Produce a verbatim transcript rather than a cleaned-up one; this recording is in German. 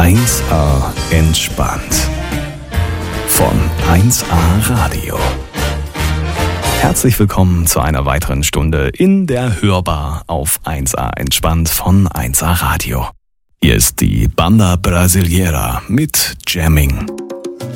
eins A entspannt. Von eins A Radio. Herzlich willkommen zu einer weiteren Stunde in der Hörbar auf eins A entspannt von eins A Radio. Hier ist die Banda Brasileira mit Jamming.